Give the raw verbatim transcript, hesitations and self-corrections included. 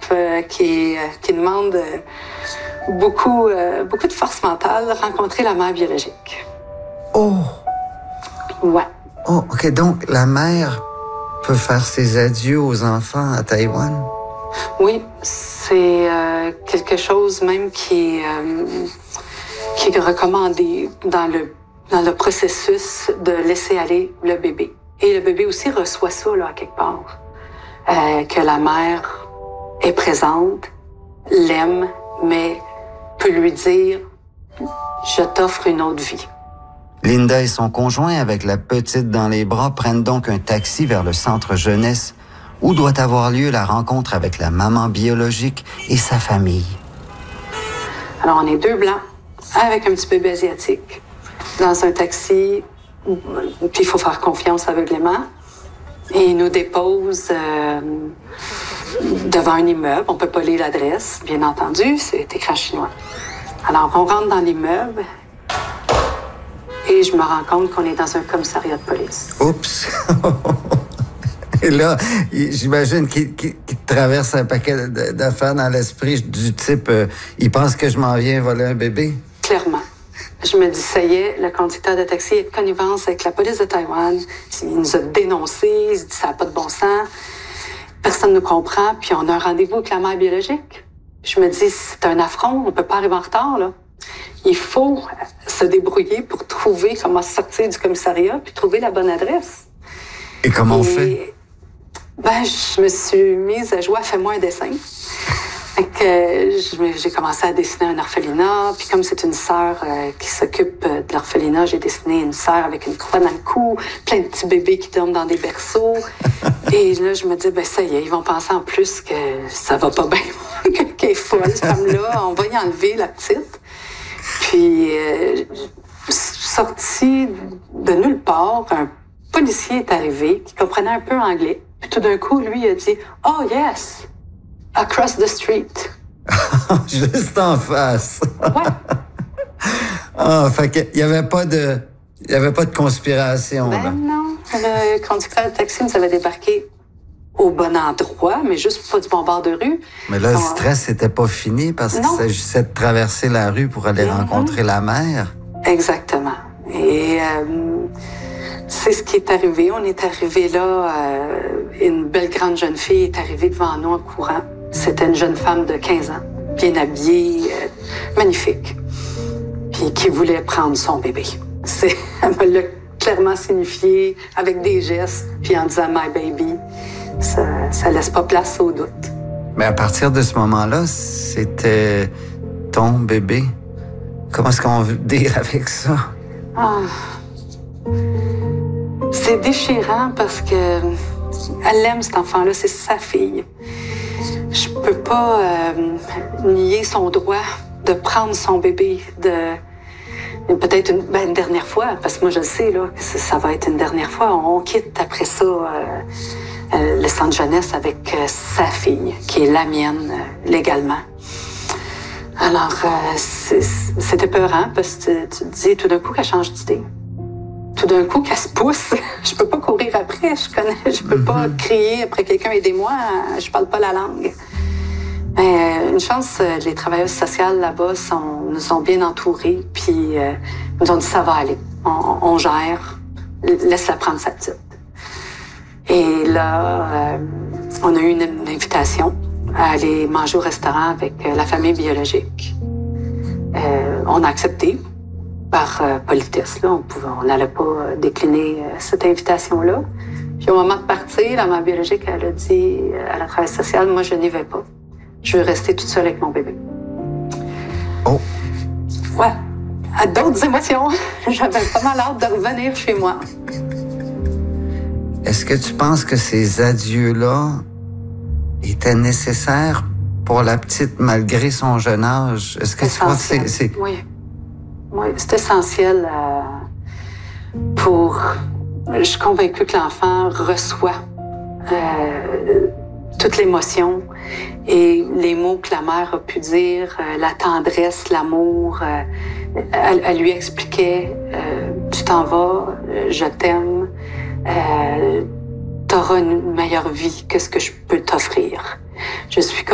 euh, qui, euh, qui demande euh, beaucoup, euh, beaucoup de force mentale, rencontrer la mère biologique. Oh! Ouais. Oh, OK. Donc, la mère peut faire ses adieux aux enfants à Taïwan? Oui, c'est euh, quelque chose même qui, euh, qui est recommandé dans le, dans le processus de laisser aller le bébé. Et le bébé aussi reçoit ça, là, à quelque part. Euh, que la mère est présente, l'aime, mais peut lui dire « Je t'offre une autre vie ». Linda et son conjoint, avec la petite dans les bras, prennent donc un taxi vers le centre jeunesse où doit avoir lieu la rencontre avec la maman biologique et sa famille. Alors, on est deux blancs avec un petit bébé asiatique dans un taxi, puis il faut faire confiance aveuglément. Et il nous dépose euh, devant un immeuble. On peut pas lire l'adresse, bien entendu, c'est écrit en chinois. Alors, on rentre dans l'immeuble et je me rends compte qu'on est dans un commissariat de police. Oups! Et là, j'imagine qu'il, qu'il, qu'il traverse un paquet d'affaires dans l'esprit du type euh, « Il pense que je m'en viens voler un bébé ». Clairement. Je me dis, ça y est, le conducteur de taxi est de connivence avec la police de Taïwan. Il nous a dénoncés, il se dit, ça n'a pas de bon sens. Personne ne nous comprend, puis on a un rendez-vous avec la mère biologique. Je me dis, c'est un affront, on ne peut pas arriver en retard, là. Il faut se débrouiller pour trouver comment sortir du commissariat, puis trouver la bonne adresse. Et comment Et, on fait? Ben, je me suis mise à jouer à Fais-moi un dessin. Fait que j'ai commencé à dessiner un orphelinat, puis comme c'est une sœur euh, qui s'occupe de l'orphelinat, j'ai dessiné une sœur avec une croix dans le cou, plein de petits bébés qui dorment dans des berceaux. Et là, je me dis, ben ça y est, ils vont penser en plus que ça va pas bien, qu'elle est folle, cette femme-là, on va y enlever la petite. Puis, euh, sorti de nulle part, un policier est arrivé qui comprenait un peu anglais. Puis tout d'un coup, lui, il a dit, « Oh yes! » Across the street. Juste en face. Ouais. Ah, fait qu'il y avait pas de, il y avait pas de conspiration. Ben là. non. Le conducteur de taxi nous avait débarqué au bon endroit, mais juste pas du bon bord de rue. Mais là, le stress n'était pas fini parce qu'il s'agissait de traverser la rue pour aller mm-hmm. rencontrer la mère. Exactement. Et euh, c'est ce qui est arrivé. On est arrivé là, euh, une belle grande jeune fille est arrivée devant nous en courant. C'était une jeune femme de quinze ans, bien habillée, euh, magnifique, puis qui voulait prendre son bébé. C'est, elle me l'a clairement signifié avec des gestes, puis en disant « my baby ». Ça, ça laisse pas place au doute. Mais à partir de ce moment-là, c'était ton bébé. Comment est-ce qu'on veut dire avec ça? Ah. C'est déchirant parce que elle aime cet enfant-là, c'est sa fille. Je peux pas euh, nier son droit de prendre son bébé, de peut-être une, ben, une dernière fois, parce que moi je le sais là, que ça, ça va être une dernière fois. On quitte après ça euh, euh, le centre jeunesse avec euh, sa fille, qui est la mienne euh, légalement. Alors euh, c'est, c'était peurant parce que tu, tu te dis tout d'un coup qu'elle change d'idée. Tout d'un coup, qu'elle se pousse. Je peux pas courir après. Je connais, je peux pas crier après quelqu'un, aidez-moi. Je parle pas la langue. Mais une chance, les travailleuses sociales là-bas sont, nous ont bien entourés, puis euh, nous ont dit ça va aller. On, on gère. Laisse-la prendre sa petite. Et là, euh, on a eu une, une invitation à aller manger au restaurant avec la famille biologique. Euh, on a accepté. Par euh, politesse, là, on n'allait pas euh, décliner euh, cette invitation-là. Puis au moment de partir, la mère biologique, elle a dit euh, à la travailleuse sociale, moi, je n'y vais pas. Je veux rester toute seule avec mon bébé. Oh! Ouais, à d'autres émotions. J'avais pas mal hâte de revenir chez moi. Est-ce que tu penses que ces adieux-là étaient nécessaires pour la petite, malgré son jeune âge? Est-ce que tu crois que c'est... c'est... Oui. Oui, c'est essentiel euh, pour... Je suis convaincue que l'enfant reçoit euh, toute l'émotion et les mots que la mère a pu dire, euh, la tendresse, l'amour. Euh, elle, elle lui expliquait euh, « Tu t'en vas, je t'aime, euh, t'auras une meilleure vie que ce que je peux t'offrir. » Je suis